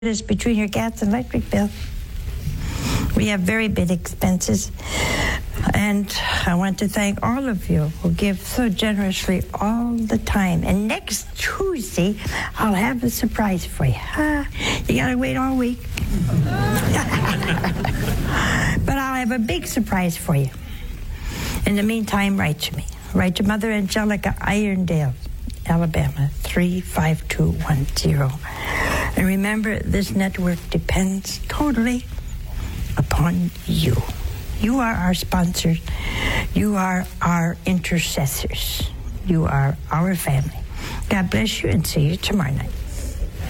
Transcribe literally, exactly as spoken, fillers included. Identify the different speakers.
Speaker 1: is between your gas and electric bill. We have very big expenses, and I want to thank all of you who give so generously all the time. And next Tuesday, I'll have a surprise for you. Ah, you gotta wait all week. But I'll have a big surprise for you. In the meantime, write to me. Write to Mother Angelica, Irondale, Alabama, three five two one zero. And remember, this network depends totally upon you. You are our sponsors. You are our intercessors. You are our family. God bless you, and see you tomorrow night.